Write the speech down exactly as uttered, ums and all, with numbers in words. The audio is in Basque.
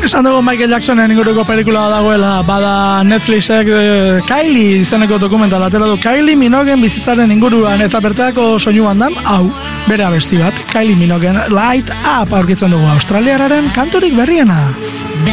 Esan dugu Michael Jacksonen inguruko pelikula dagoela, bada Netflixek e, Kylie izeneko dokumental atera du Kylie Minogen bizitzaren inguruan, eta bertako soinu bandan, hau, bere abesti bat, Kylie Minogen Light Up aurkitzen dugu Australiararen kanturik berriena.